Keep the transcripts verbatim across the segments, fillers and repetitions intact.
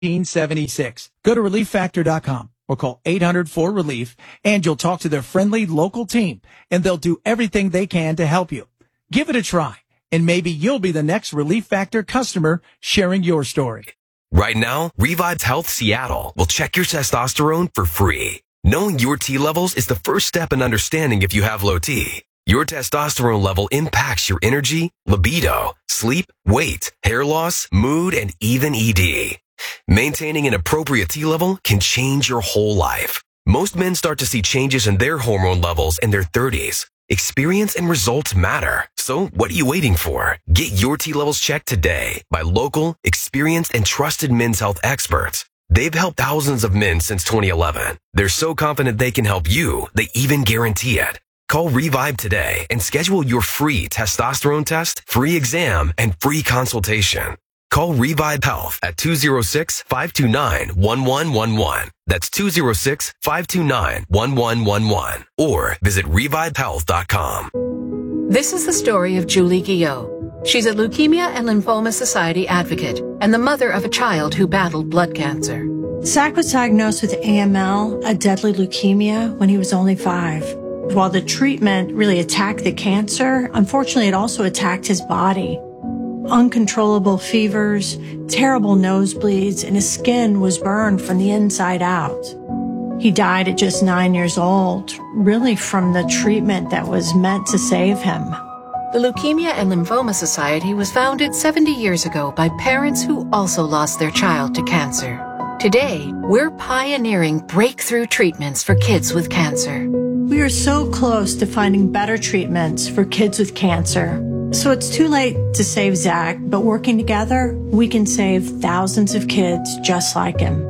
seventy-six. Go to relief factor dot com or call eight hundred four relief and you'll talk to their friendly local team and they'll do everything they can to help you. Give it a try and maybe you'll be the next Relief Factor customer sharing your story. Right now, Revive Health Seattle will check your testosterone for free. Knowing your T levels is the first step in understanding if you have low T. Your testosterone level impacts your energy, libido, sleep, weight, hair loss, mood, and even E D. Maintaining an appropriate T level can change your whole life. Most men start to see changes in their hormone levels in their thirties. Experience and results matter. So what are you waiting for? Get your T levels checked today by local, experienced, and trusted men's health experts. They've helped thousands of men since twenty eleven. They're so confident they can help you, they even guarantee it. Call Revive today and schedule your free testosterone test, free exam, and free consultation. Call Revive Health at two oh six, five two nine, one one one one. That's two oh six, five two nine, one one one one. Or visit revive health dot com. This is the story of Julie Guillot. She's a Leukemia and Lymphoma Society advocate and the mother of a child who battled blood cancer. Zach was diagnosed with A M L, a deadly leukemia, when he was only five. While the treatment really attacked the cancer, unfortunately it also attacked his body. Uncontrollable fevers, terrible nosebleeds, and his skin was burned from the inside out. He died at just nine years old, really from the treatment that was meant to save him. The Leukemia and Lymphoma Society was founded seventy years ago by parents who also lost their child to cancer. Today, we're pioneering breakthrough treatments for kids with cancer. We are so close to finding better treatments for kids with cancer. So it's too late to save Zach, but working together, we can save thousands of kids just like him.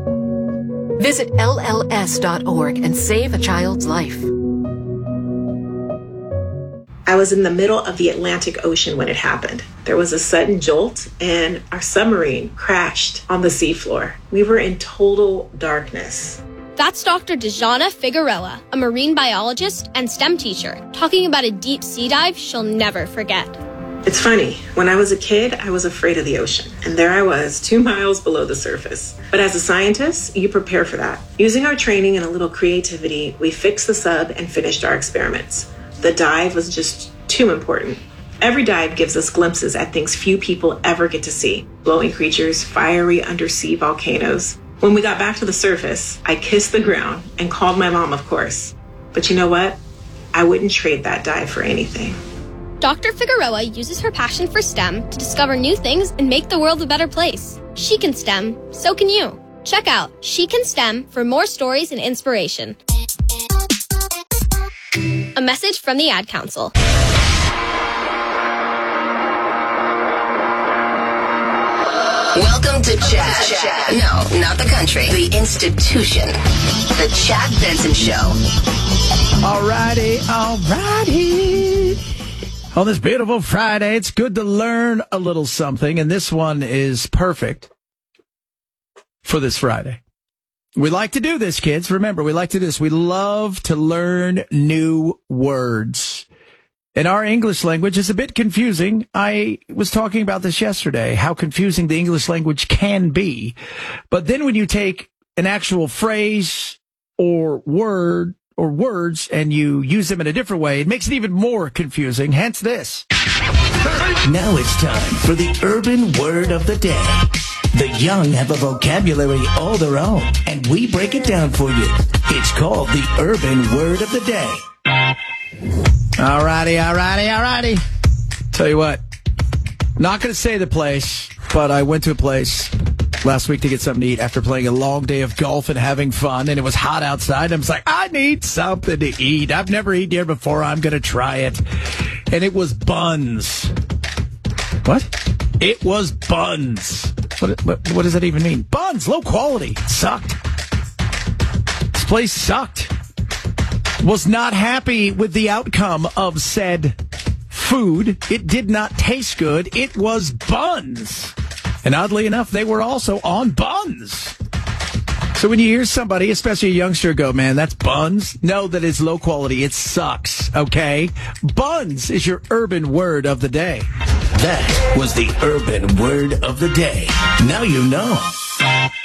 Visit L L S dot org and save a child's life. I was in the middle of the Atlantic Ocean when it happened. There was a sudden jolt and our submarine crashed on the seafloor. We were in total darkness. That's Doctor Dejana Figueroa, a marine biologist and STEM teacher, talking about a deep sea dive she'll never forget. It's funny, when I was a kid, I was afraid of the ocean, and there I was, two miles below the surface. But as a scientist, you prepare for that. Using our training and a little creativity, we fixed the sub and finished our experiments. The dive was just too important. Every dive gives us glimpses at things few people ever get to see. Glowing creatures, fiery undersea volcanoes. When we got back to the surface, I kissed the ground and called my mom, of course. But you know what? I wouldn't trade that dive for anything. Doctor Figueroa uses her passion for STEM to discover new things and make the world a better place. She can STEM, so can you. Check out She Can STEM for more stories and inspiration. A message from the Ad Council. Welcome to Chad. No, not the country. The institution. The Chad Benson Show. Alrighty, alrighty. On this beautiful Friday, it's good to learn a little something, and this one is perfect for this Friday. We like to do this, kids. Remember, we like to do this. We love to learn new words. And our English language is a bit confusing. I was talking about this yesterday, how confusing the English language can be. But then when you take an actual phrase or word or words and you use them in a different way, it makes it even more confusing. Hence this. Now it's time for the urban word of the day. The young have a vocabulary all their own, and we break it down for you. It's called the urban word of the day. Alrighty, alrighty, alrighty. Tell you what, not going to say the place, but I went to a place last week to get something to eat after playing a long day of golf and having fun, and it was hot outside. I was like, I need something to eat. I've never eaten here before. I'm going to try it. And it was buns. What? It was buns. What, what, what does that even mean? Buns, low quality. It sucked. This place sucked. Was not happy with the outcome of said food. It did not taste good. It was buns. And oddly enough, they were also on buns. So when you hear somebody, especially a youngster, go, man, that's buns, know that it's low quality. It sucks, okay? Buns is your urban word of the day. That was the urban word of the day. Now you know.